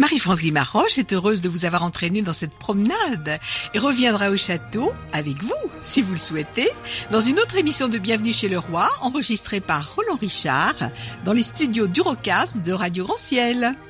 Marie-France Guimaroche est heureuse de vous avoir entraîné dans cette promenade et reviendra au château avec vous, si vous le souhaitez, dans une autre émission de Bienvenue chez le Roi, enregistrée par Roland Richard dans les studios d'Eurocast de Radio Grand Ciel.